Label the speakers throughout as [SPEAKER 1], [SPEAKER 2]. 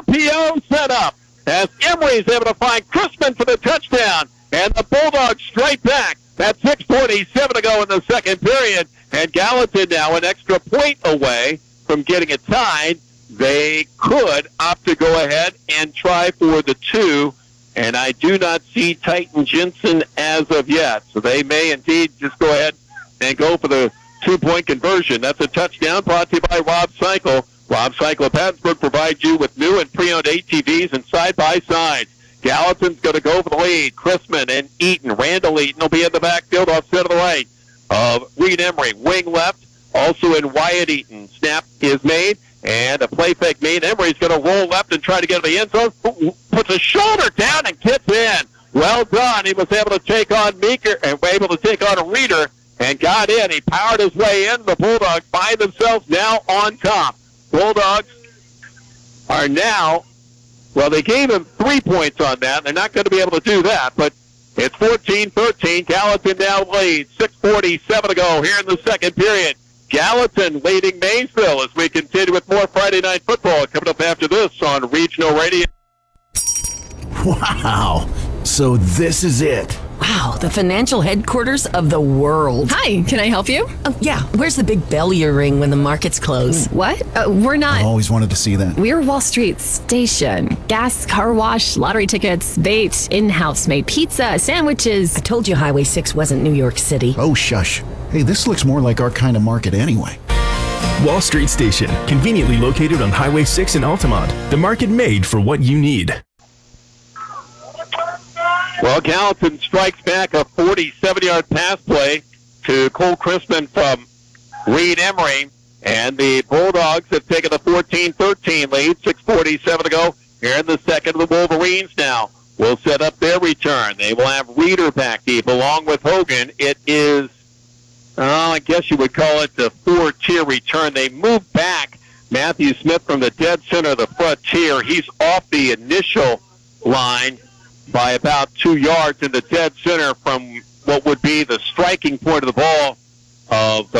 [SPEAKER 1] RPO set up as Emery's able to find Chrisman for the touchdown. And the Bulldogs straight back. That's 6:47 to go in the second period. And Gallatin now an extra point away from getting it tied. They could opt to go ahead and try for the 2. And I do not see Titan Jensen as of yet. So they may indeed just go ahead and go for the 2-point conversion. That's a touchdown brought to you by Rob Cycle. Rob Cycle of Pattonsburg provides you with new and pre-owned ATVs and side-by-sides. Gallatin's going to go for the lead. Chrisman and Eaton. Randall Eaton will be in the backfield offset of the right of Reed Emery. Wing left, also in Wyatt Eaton. Snap is made, and a play fake made. Emery's going to roll left and try to get to the end zone. Puts a shoulder down and gets in. Well done. He was able to take on Meeker and able to take on a Reader and got in. He powered his way in. The Bulldogs by themselves now on top. Bulldogs are now, well, they gave him 3 points on that. They're not going to be able to do that, but it's 14-13. Gallatin now leads. 6:47 to go here in the second period. Gallatin leading Maysville as we continue with more Friday Night Football coming up after this on Regional Radio.
[SPEAKER 2] Wow. So this is it.
[SPEAKER 3] Wow, the financial headquarters of the world.
[SPEAKER 4] Hi, can I help you?
[SPEAKER 3] Oh, yeah. Where's the big bell you ring when the markets close?
[SPEAKER 4] What? We're not.
[SPEAKER 2] I always wanted to see that.
[SPEAKER 4] We're Wall Street Station. Gas, car wash, lottery tickets, bait, in-house made pizza, sandwiches.
[SPEAKER 3] I told you Highway 6 wasn't New York City.
[SPEAKER 2] Oh, shush. Hey, this looks more like our kind of market anyway.
[SPEAKER 5] Wall Street Station, conveniently located on Highway 6 in Altamont. The market made for what you need.
[SPEAKER 1] Well, Gallatin strikes back a 47-yard pass play to Cole Chrisman from Reed Emery, and the Bulldogs have taken the 14-13 lead. 6:47 to go here in the second. The Wolverines now will set up their return. They will have Reader back deep along with Hogan. It is, I guess you would call it the 4-tier return. They move back Matthew Smith from the dead center of the front tier. He's off the initial line by about 2 yards in the dead center from what would be the striking point of the ball of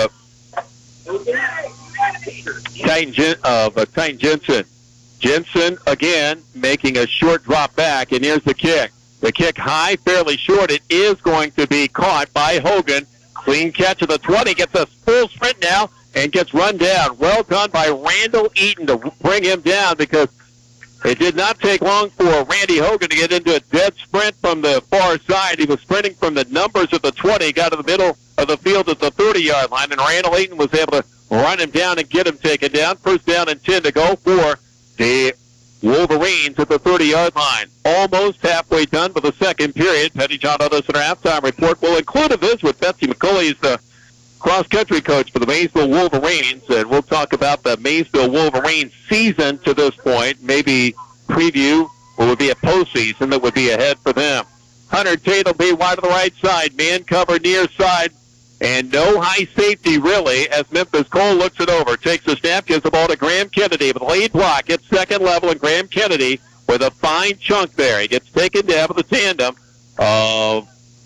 [SPEAKER 1] Titan Jensen. Jensen, again, making a short drop back, and here's the kick. The kick high, fairly short. It is going to be caught by Hogan. Clean catch of the 20, gets a full sprint now, and gets run down. Well done by Randall Eaton to bring him down, because it did not take long for Randy Hogan to get into a dead sprint from the far side. He was sprinting from the numbers at the 20, got to the middle of the field at the 30-yard line, and Randall Eaton was able to run him down and get him taken down. First down and 10 to go for the Wolverines at the 30-yard line. Almost halfway done for the second period. Petty John Others in our halftime report will include a visit with Betsy McCulley, who's the cross-country coach for the Maysville Wolverines, and we'll talk about the Maysville Wolverines season to this point, maybe preview what would be a postseason that would be ahead for them. Hunter Tate will be wide to the right side, man cover near side, and no high safety really as Memphis Cole looks it over, takes the snap, gives the ball to Graham Kennedy with a lead block at second level, and Graham Kennedy with a fine chunk there. He gets taken down with the tandem of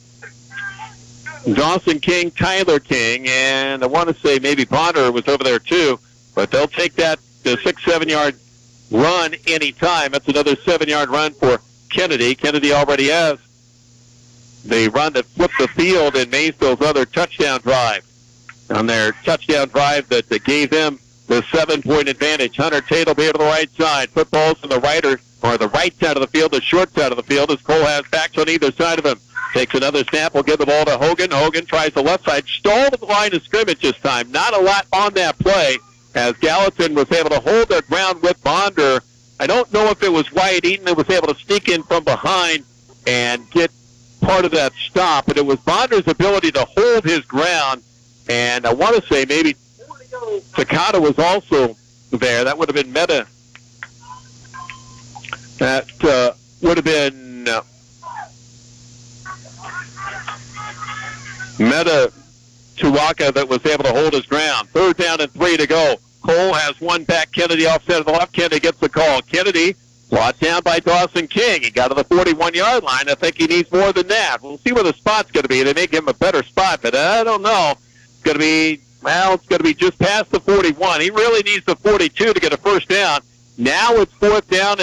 [SPEAKER 1] Dawson King, Tyler King, and I want to say maybe Bonner was over there too, but they'll take that 6-7 yard run anytime. That's another 7-yard run for Kennedy. Kennedy already has the run that flipped the field in Maysville's other touchdown drive. On their touchdown drive that gave them the 7-point advantage. Hunter Tate will be to the right side. Football's on the right side of the field, the short side of the field, as Cole has backs on either side of him. Takes another snap. Will give the ball to Hogan. Hogan tries the left side. Stalled at the line of scrimmage this time. Not a lot on that play as Gallatin was able to hold their ground with Bonder. I don't know if it was Wyatt Eaton that was able to sneak in from behind and get part of that stop, but it was Bonder's ability to hold his ground. And I want to say maybe Takata was also there. That would have been Meta. That would have been Meta Tuwaka that was able to hold his ground. Third down and 3 to go. Cole has one back. Kennedy offset of the left. Kennedy gets the call. Kennedy brought down by Dawson King. He got to the 41-yard line. I think he needs more than that. We'll see where the spot's going to be. They may give him a better spot, but I don't know. It's going to be just past the 41. He really needs the 42 to get a first down. Now it's fourth down